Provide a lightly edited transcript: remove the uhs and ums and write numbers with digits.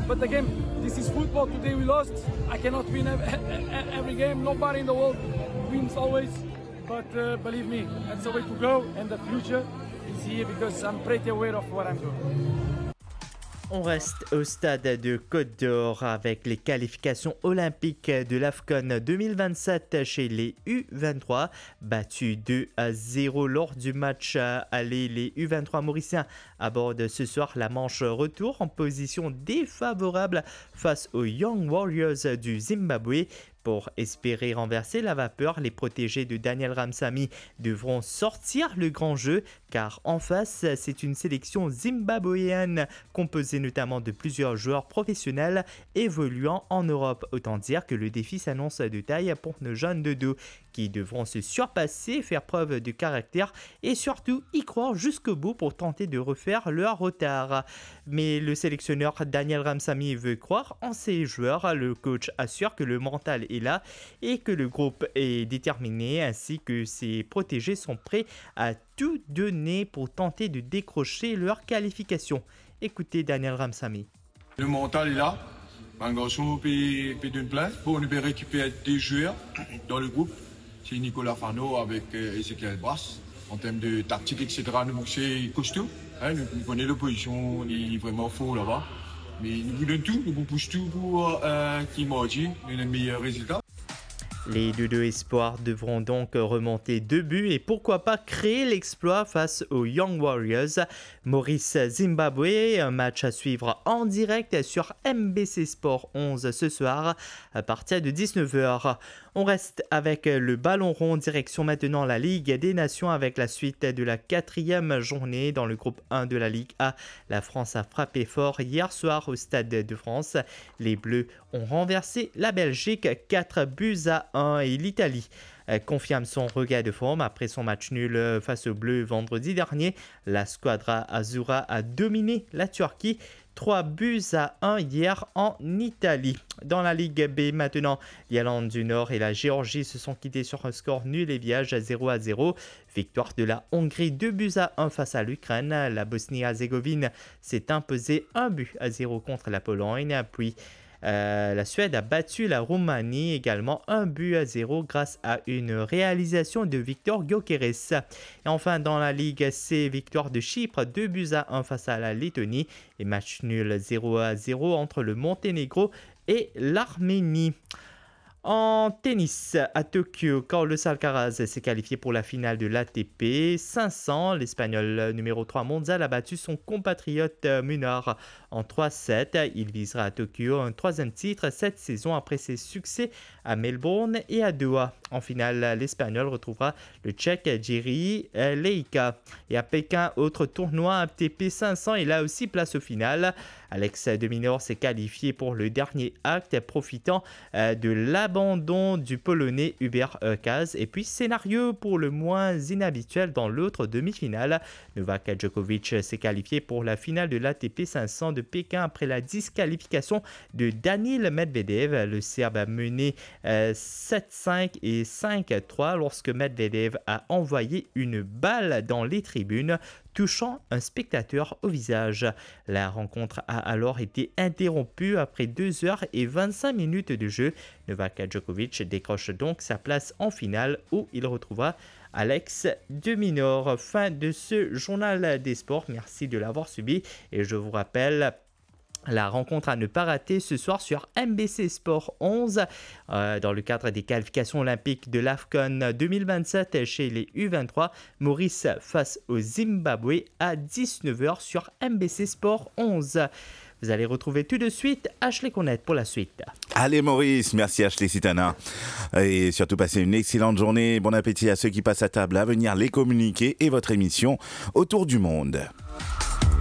But the game, this is football. Today we lost. I cannot win every game. Nobody in the world wins always. But believe me, that's the way to go. And the future is here because I'm pretty aware of what I'm doing. On reste au stade de Côte d'Or avec les qualifications olympiques de l'AFCON 2027 chez les U23. Battus 2-0 lors du match aller, les U23 mauriciens abordent ce soir la manche retour en position défavorable face aux Young Warriors du Zimbabwe. Pour espérer renverser la vapeur, les protégés de Daniel Ramsamy devront sortir le grand jeu car en face, c'est une sélection zimbabwéenne composée notamment de plusieurs joueurs professionnels évoluant en Europe. Autant dire que le défi s'annonce de taille pour nos jeunes de dos qui devront se surpasser, faire preuve de caractère et surtout y croire jusqu'au bout pour tenter de refaire leur retard. Mais le sélectionneur Daniel Ramsamy veut croire en ses joueurs. Le coach assure que le mental est là et que le groupe est déterminé ainsi que ses protégés sont prêts à tout donner pour tenter de décrocher leur qualification. Écoutez Daniel Ramsamy. Le mental est là. Un garçon peut donner plein pour nous récupérer des joueurs dans le groupe. C'est Nicolas Fano avec Ezekiel Brass. En termes de tactique, etc., nous c'est costaud. Nous connaissons l'opposition, il est vraiment fort là-bas. Mais nous vous donnons tout, nous vous poussons tout pour qu'il marche, nous avons le meilleur résultat. Les deux espoirs devront donc remonter 2 buts et pourquoi pas créer l'exploit face aux Young Warriors. Maurice Zimbabwe, un match à suivre en direct sur MBC Sport 11 ce soir à partir de 19h. On reste avec le ballon rond, direction maintenant la Ligue des Nations avec la suite de la 4e journée dans le groupe 1 de la Ligue A. La France a frappé fort hier soir au Stade de France. Les Bleus ont renversé la Belgique 4-1 et l'Italie confirme son regain de forme après son match nul face aux Bleus vendredi dernier. La Squadra Azzurra a dominé la Turquie 3-1 hier en Italie. Dans la Ligue B maintenant, l'Irlande du Nord et la Géorgie se sont quittés sur un score nul et vierge à 0-0. Victoire de la Hongrie 2-1 face à l'Ukraine. La Bosnie-Herzégovine s'est imposée 1-0 contre la Pologne. Puis la Suède a battu la Roumanie également 1-0 grâce à une réalisation de Victor Gyökeres. Et enfin dans la Ligue C, victoire de Chypre 2-1 face à la Lettonie et match nul 0-0 entre le Monténégro et l'Arménie. En tennis, à Tokyo, Carlos Alcaraz s'est qualifié pour la finale de l'ATP 500. L'Espagnol numéro 3 mondial a battu son compatriote Munar en 3-7. Il visera à Tokyo un 3e titre cette saison après ses succès à Melbourne et à Doha. En finale, l'Espagnol retrouvera le Tchèque Jiří Lejka. Et à Pékin, autre tournoi ATP 500 et là aussi place au final. Alex de Minaur s'est qualifié pour le dernier acte, profitant de l'abandon du Polonais Hubert Hurkacz. Et puis, scénario pour le moins inhabituel dans l'autre demi-finale. Novak Djokovic s'est qualifié pour la finale de l'ATP 500 de Pékin après la disqualification de Daniil Medvedev. Le Serbe a mené 7-5 et 5-3 lorsque Medvedev a envoyé une balle dans les tribunes, touchant un spectateur au visage. La rencontre a alors été interrompue après 2h25 de jeu. Novak Djokovic décroche donc sa place en finale où il retrouvera Alex de Minaur. Fin de ce journal des sports. Merci de l'avoir suivi et je vous rappelle la rencontre à ne pas rater ce soir sur MBC Sport 11 dans le cadre des qualifications olympiques de l'AFCON 2027 chez les U23. Maurice face au Zimbabwe à 19h sur MBC Sport 11. Vous allez retrouver tout de suite Ashley Cornette pour la suite. Allez Maurice, merci Ashley Sitana. Et surtout passez une excellente journée. Bon appétit à ceux qui passent à table à venir les communiquer et votre émission Autour du monde.